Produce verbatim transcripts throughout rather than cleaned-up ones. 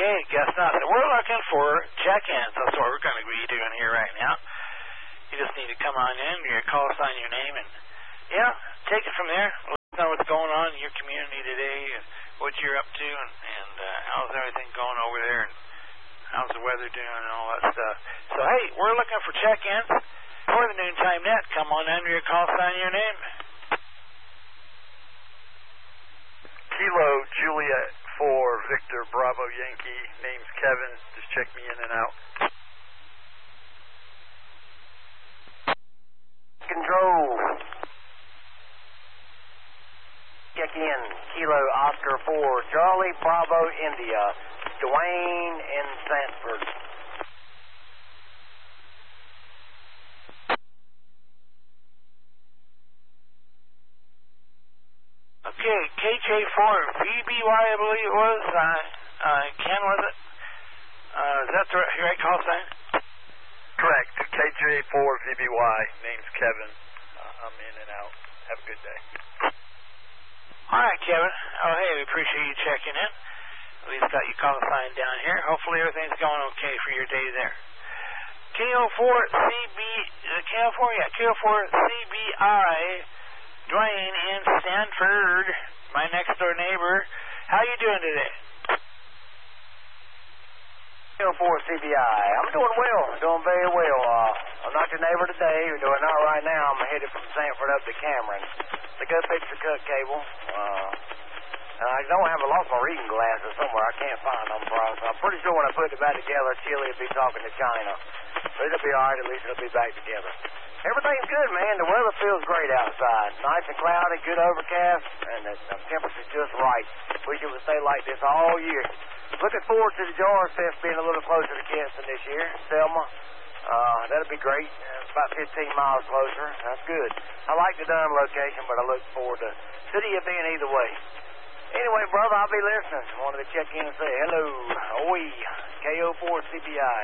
Okay, guess not. We're looking for check-ins. That's what we're going to be doing here right now. You just need to come on in, your call sign, your name, and yeah, take it from there. Let us know what's going on in your community today, and what you're up to, and, and uh, how's everything going over there, and how's the weather doing, and all that stuff. So hey, we're looking for check-ins for the Noontime Net. Come on under your call sign, your name. Kilo Juliet for Victor Bravo Yankee. Name's Kevin. Just check me in and out. Control. Check in. Kilo Oscar four Charlie Bravo India. Dwayne in Sanford. Okay, K J four V B Y, I believe it was. Uh, uh, Ken, was it? Uh, is that the right, right call sign? Correct. K J four V B Y. Name's Kevin. Uh, I'm in and out. Have a good day. All right, Kevin. Oh, hey, we appreciate you checking in. At least got your call sign down here. Hopefully everything's going okay for your day there. K O four C B, uh, K O four, yeah, K O four C B I, Dwayne in Stanford, my next door neighbor. How you doing today? K O four C B I. I'm doing well. Doing very well. Uh, I'm not your neighbor today. We're doing not right now. I'm headed from Sanford up to Cameron to go fix the cut cable. Uh, and I don't have. I lost my reading glasses somewhere. I can't find them, bro. So I'm pretty sure when I put it back together, Chile will be talking to China. But it'll be all right. At least it'll be back together. Everything's good, man. The weather feels great outside. Nice and cloudy, good overcast, and the, the temperature's just right. Wish it would stay like this all year. Looking forward to the Jars Fest being a little closer to Kinston this year. Selma, uh, that'll be great. Uh, it's about fifteen miles closer. That's good. I like the Dunn location, but I look forward to city of being either way. Anyway, brother, I'll be listening. I wanted to check in and say hello. Oi, K O four C B I.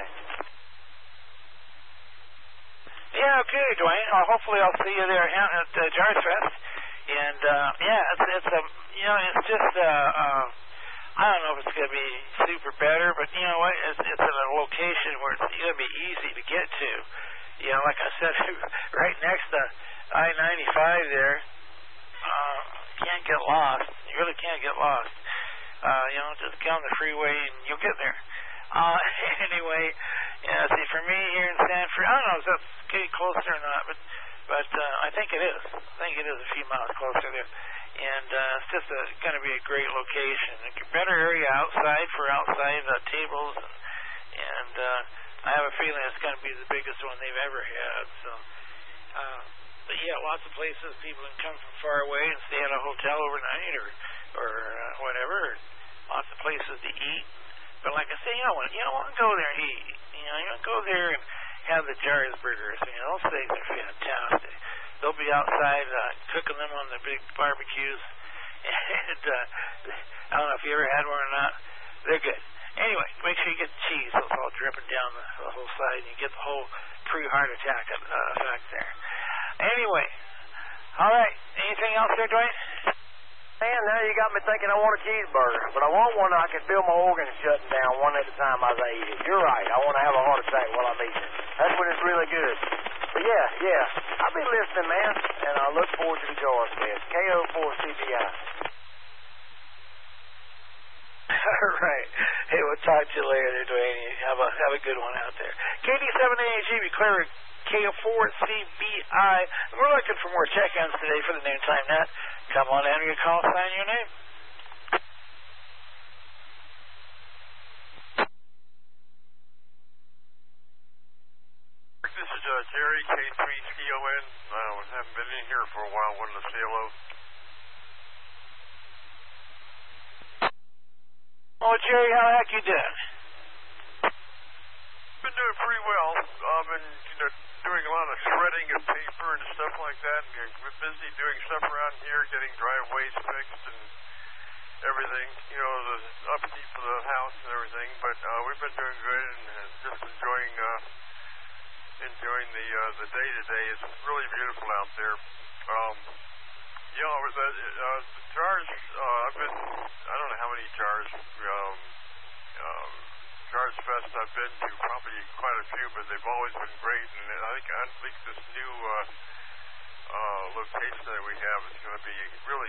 Yeah, okay, Dwayne. Uh, hopefully I'll see you there at uh, Jars Fest. And, uh, yeah, it's, it's a, you know, it's just, uh, uh, I don't know if it's going to be super better, but you know what? It's, it's at a location where it's going to be easy to get to. You know, like I said, right next to I ninety-five there. Uh, can't get lost. You really can't get lost. Uh, you know, just get on the freeway and you'll get there. Uh, anyway, yeah, see, for me here in Sanford, I don't know if that's getting closer or not, but but uh, I think it is. I think it is a few miles closer there. And uh, it's just going to be a great location. A better area outside for outside uh, tables. And, and uh, I have a feeling it's going to be the biggest one they've ever had. So, uh, but yeah, lots of places people can come from far away and stay at a hotel overnight or, or uh, whatever. Lots of places to eat. But like I say, you know, you don't want to go there and eat. You know, you want to go there and have the Jars burgers. You know, those things are fantastic. They'll be outside uh, cooking them on the big barbecues. And uh, I don't know if you ever had one or not. They're good. Anyway, make sure you get the cheese. So it's all dripping down the, the whole side. And you get the whole pre-heart attack uh, effect there. Anyway, all right. Anything else there, Dwayne? Man, now you got me thinking I want a cheeseburger. But I want one that I can feel my organs shutting down one at a time as I eat it. You're right. I want to have a heart attack while I'm eating it. That's when it's really good. But yeah, yeah. I'll be listening, man. And I look forward to the Jars Fest. K O four C B I. All right. Hey, we'll talk to you later, Dwayne. Have a, have a good one out there. K D seven A G, be clear. K O four C B I. We're looking for more check-ins today for the Noontime Net. Come on in, your call sign, your name. This is uh, Jerry, K three C O N. I uh, haven't been in here for a while. Wanted to say hello. Oh, Jerry, how the heck you doing? Been doing pretty well. I've been, you know, doing a lot of shredding of paper and stuff like that. And we're busy doing stuff around here, getting driveways fixed and everything. You know, the upkeep of the house and everything. But uh, we've been doing good and uh, just enjoying uh, enjoying the uh, the day today. It's really beautiful out there. Um, you know, the, uh, the jars. Uh, I've been. I don't know how many jars. Um, uh, Jars Fest I've been to, probably quite a few, but they've always been great. And I think I think this new uh, uh, location that we have is going to be really